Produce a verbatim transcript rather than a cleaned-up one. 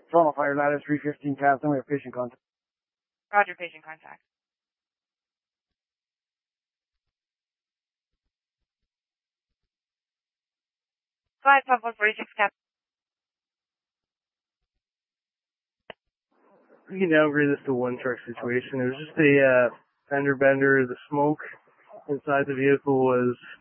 Toronto Fire Ladder three fifteen Captain, we have patient contact. Roger, patient contact. five five one forty-six Captain. You can downgrade this to one truck situation. It was just a uh, fender bender. The smoke inside the vehicle was